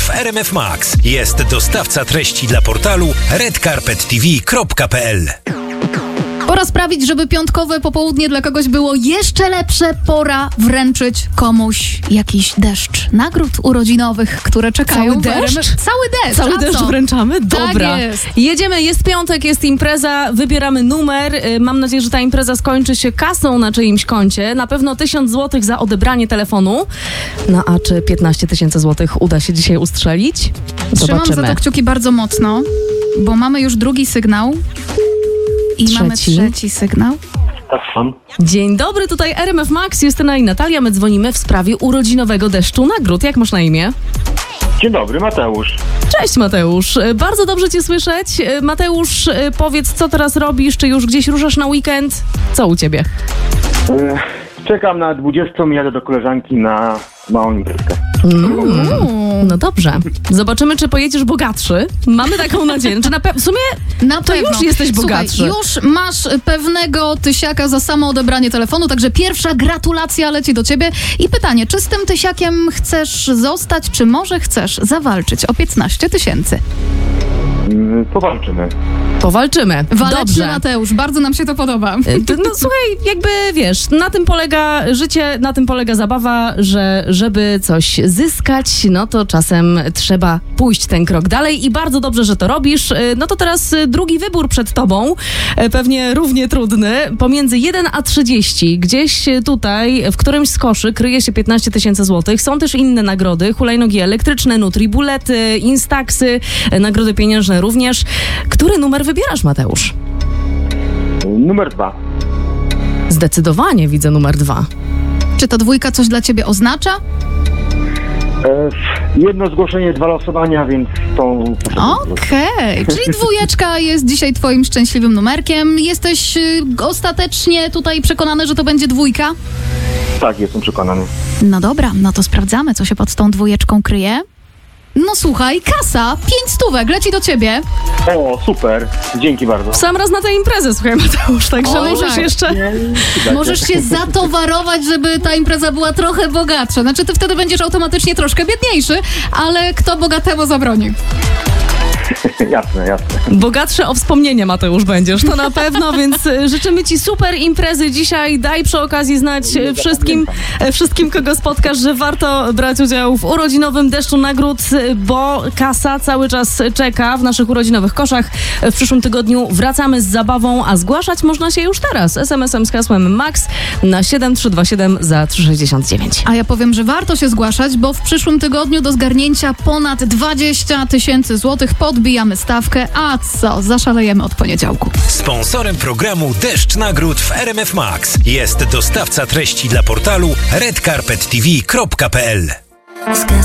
w RMF Max. Jest dostawca treści dla portalu redcarpettv.pl. Pora sprawić, żeby piątkowe popołudnie dla kogoś było jeszcze lepsze. Pora wręczyć komuś jakiś deszcz nagród urodzinowych, które czekają. Cały deszcz? Cały deszcz wręczamy? Dobra. Tak jest. Jedziemy, jest piątek, jest impreza, wybieramy numer. Mam nadzieję, że ta impreza skończy się kasą na czyimś koncie. Na pewno 1000 zł za odebranie telefonu. No a czy 15 000 złotych uda się dzisiaj ustrzelić? Trzymam za to kciuki bardzo mocno, bo mamy już drugi sygnał. I mamy trzeci sygnał. Dzień dobry, tutaj RMF Max, Justyna i Natalia. My dzwonimy w sprawie urodzinowego deszczu nagród. Jak masz na imię? Dzień dobry, Mateusz. Cześć Mateusz, bardzo dobrze Cię słyszeć. Mateusz, powiedz, co teraz robisz? Czy już gdzieś ruszasz na weekend? Co u Ciebie? Czekam na 20, jadę do koleżanki na małą imprezkę. No dobrze. Zobaczymy, czy pojedziesz bogatszy. Mamy taką nadzieję. Czy w sumie to już jesteś bogatszy. Słuchaj, już masz pewnego tysiaka za samo odebranie telefonu, także pierwsza gratulacja leci do ciebie. I pytanie, czy z tym tysiakiem chcesz zostać, czy może chcesz zawalczyć o 15 000? Powalczymy. Waleczny Dobrze. Mateusz, bardzo nam się to podoba. No słuchaj, jakby wiesz, na tym polega życie, na tym polega zabawa, że żeby coś zyskać, no to czasem trzeba pójść ten krok dalej i bardzo dobrze, że to robisz. No to teraz drugi wybór przed tobą, pewnie równie trudny, pomiędzy 1 a 30. Gdzieś tutaj, w którymś z koszy kryje się 15 000 złotych. Są też inne nagrody, hulajnogi elektryczne, nutribulety, instaxy, nagrody pieniężne również. Który numer wybierasz, Mateusz? Numer 2. Zdecydowanie widzę numer 2. Czy to dwójka coś dla ciebie oznacza? Jedno zgłoszenie, 2 losowania, więc to... Okej, czyli dwójeczka jest dzisiaj twoim szczęśliwym numerkiem. Jesteś ostatecznie tutaj przekonany, że to będzie dwójka? Tak, jestem przekonany. No dobra, no to sprawdzamy, co się pod tą dwójeczką kryje. No słuchaj, kasa, 5 stówek, leci do ciebie. O, super, dzięki bardzo. W sam raz na tę imprezę, słuchaj Mateusz, także możesz tak. jeszcze... Możesz się zatowarować, żeby ta impreza była trochę bogatsza. Znaczy, ty wtedy będziesz automatycznie troszkę biedniejszy, ale kto bogatemu zabroni? Jasne. Bogatsze o wspomnienie, Mateusz, będziesz, to na pewno, więc życzymy ci super imprezy dzisiaj. Daj przy okazji znać wszystkim, kogo spotkasz, że warto brać udział w urodzinowym deszczu nagród, bo kasa cały czas czeka w naszych urodzinowych koszach. W przyszłym tygodniu wracamy z zabawą, a zgłaszać można się już teraz SMS-em z hasłem MAX na 7327 za 369. A ja powiem, że warto się zgłaszać, bo w przyszłym tygodniu do zgarnięcia ponad 20 000 złotych podbijamy stawkę, a co? Zaszalejemy od poniedziałku. Sponsorem programu Deszcz Nagród w RMF Max jest dostawca treści dla portalu redcarpettv.pl.